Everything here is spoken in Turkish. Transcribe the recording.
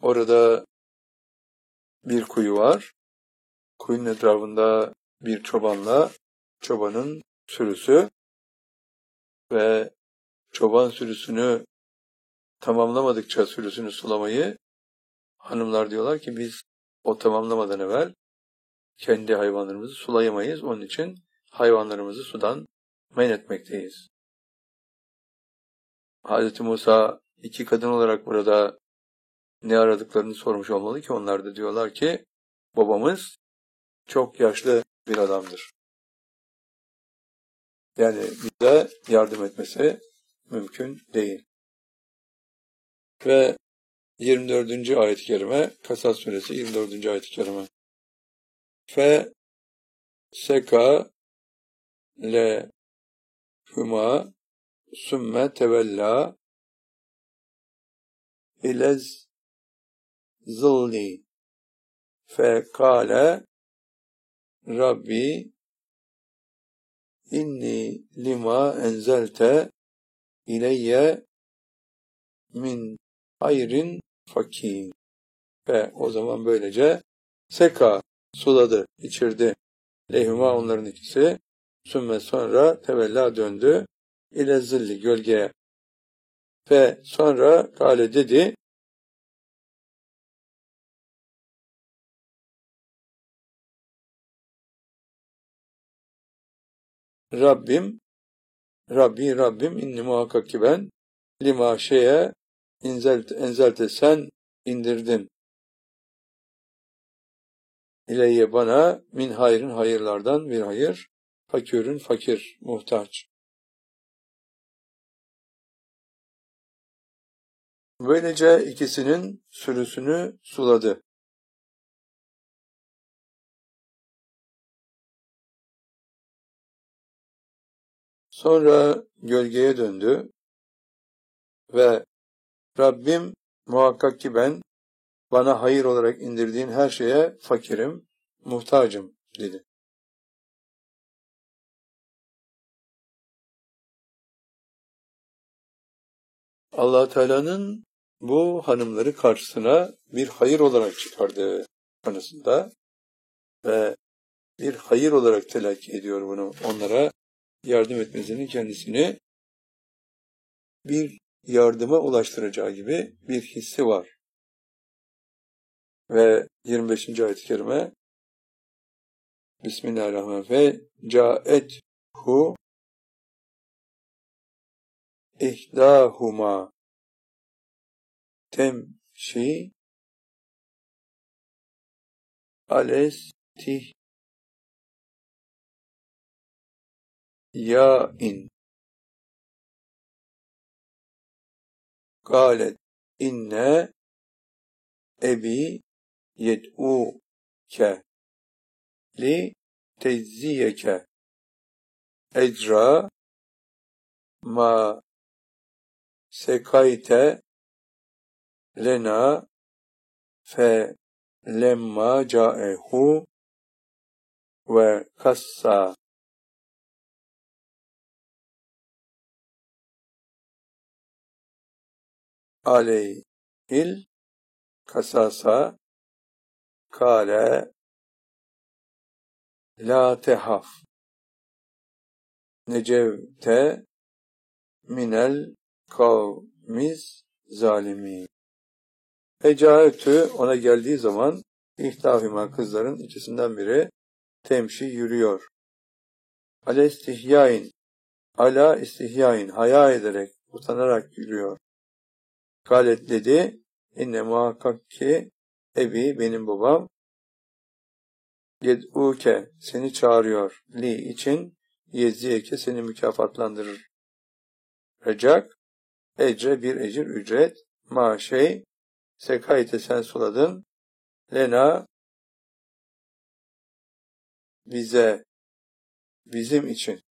Orada bir kuyu var. Kuyunun etrafında bir çobanla çobanın sürüsü ve çoban sürüsünü tamamlamadıkça sürüsünü sulamayı hanımlar diyorlar ki biz o tamamlamadan evvel kendi hayvanlarımızı sulayamayız. Onun için hayvanlarımızı sudan men etmekteyiz. Hz. Musa iki kadın olarak burada ne aradıklarını sormuş olmalı ki onlar da diyorlar ki babamız çok yaşlı bir adamdır. Yani bize yardım etmesi mümkün değil. Ve 24. ayet-i kerime, Kasas suresi 24. ayet-i kerime. Fe seka le huma sümme tevella ilez zilli fe kâle Rabbi inni lima enzelte ileyye min hayrin fakir. Ve o zaman böylece seka suladı, içirdi. Lehuma onların ikisi. Sümme sonra tevella döndü. İle zilli gölgeye. Ve sonra kâle dedi. Rabbim inni muhakkak ki ben lima şeye enzelte sen indirdin. İleyye bana min hayrın hayırlardan bir hayır. Fakirün fakir, muhtaç. Böylece ikisinin sürüsünü suladı. Sonra gölgeye döndü ve Rabbim muhakkak ki ben bana hayır olarak indirdiğin her şeye fakirim, muhtacım dedi. Allah Teala'nın bu hanımları karşısına bir hayır olarak çıkardığı konusunda ve bir hayır olarak telakki ediyor bunu. Onlara yardım etmesinin kendisini bir yardıma ulaştıracağı gibi bir hissi var. Ve 25. ayet-i kerime Bismillahirrahmanirrahim. Caethu ihdahuma temşi alestih ya'in galet inne ebi yed'uke li tezziyeke ecra ma sekayte lena fe lemma ca'ehu ve kassa aleyhil kasasa kâle la tehaf necevte minel kavmiz zalimi. Ecaetü ona geldiği zaman ihtafima kızların ikisinden biri temşi yürüyor. Ale istihyain ala istihyain haya ederek utanarak yürüyor. Galet dedi inne muhakkak ki ebi benim babam yed'uke seni çağırıyor. Li için yeziyeke seni mükafatlandırır. Recak ecre bir ecir ücret ma şey sekayte sen suladın lena bize bizim için